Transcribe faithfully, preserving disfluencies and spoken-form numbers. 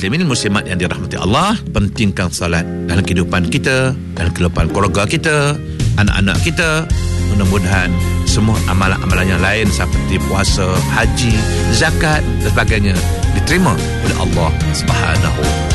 muslimin muslimat yang dirahmati Allah, pentingkan salat dalam kehidupan kita, dalam kehidupan keluarga kita, anak-anak kita. Mudah-mudahan semua amalan-amalan yang lain seperti puasa, haji, zakat dan sebagainya diterima oleh Allah Subhanahu